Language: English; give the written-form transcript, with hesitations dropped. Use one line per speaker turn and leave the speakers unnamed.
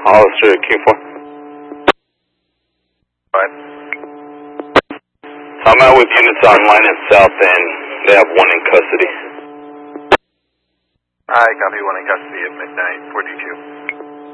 Hollister Q4.
Right.
I'm out with units on line at South End. They have one in custody.
I copy, one in custody at midnight, 42.